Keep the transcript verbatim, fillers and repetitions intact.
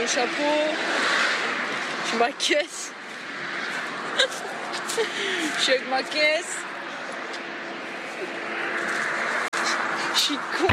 mon chapeau, j'ai ma caisse. Je suis avec ma caisse. Je suis con.